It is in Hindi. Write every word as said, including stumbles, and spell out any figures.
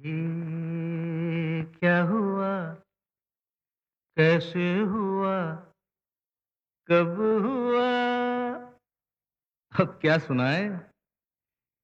ये क्या हुआ, कैसे हुआ, कब हुआ? अब क्या सुनाएं?